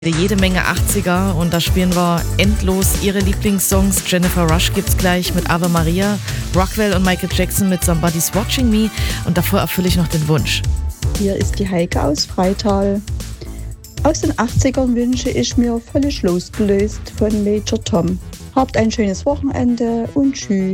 Jede Menge 80er und da spielen wir endlos ihre Lieblingssongs. Jennifer Rush gibt's gleich mit Ave Maria, Rockwell und Michael Jackson mit Somebody's Watching Me und davor erfülle ich noch den Wunsch. Hier ist die Heike aus Freital. Aus den 80ern wünsche ich mir völlig losgelöst von Major Tom. Habt ein schönes Wochenende und tschüss.